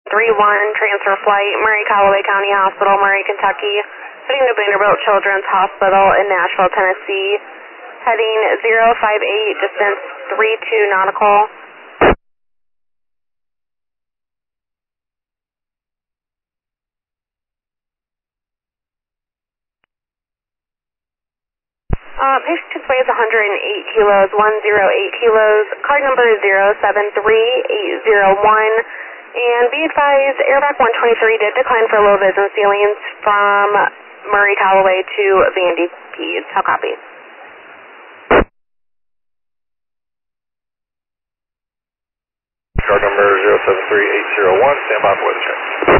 31, transfer flight, Murray Callaway County Hospital, Murray, Kentucky, heading to Vanderbilt Children's Hospital in Nashville, Tennessee, heading 058, distance 32 nautical. Patient's weight is 108 kilos, 108 kilos, card number is 073801, and be advised, Airback 123 did decline for low vis and ceilings from Murray Callaway to Vandy Peds. How copy? Card number 073801, stand by for weather check.